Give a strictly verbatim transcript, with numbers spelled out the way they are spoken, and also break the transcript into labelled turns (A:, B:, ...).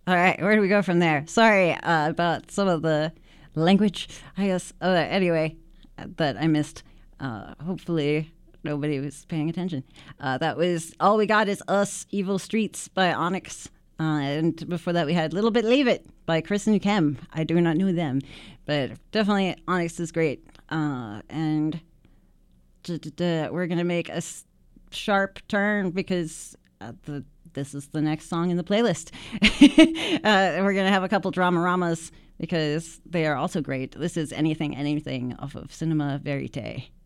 A: All right, where do we go from there? Sorry uh, about some of the language, I guess. Uh, anyway, that I missed. Uh, hopefully nobody was paying attention. Uh, that was All We Got Is Us, Evil Streets by Onyx. Uh, and before that we had Little Bit Leave It by Chris and Kem. I do not know them, but definitely Onyx is great. Uh, and d- d- d- we're going to make a s- sharp turn because uh, the this is the next song in the playlist. uh, we're going to have a couple Drama-ramas because they are also great. This is Anything Anything off of Cinema Verite.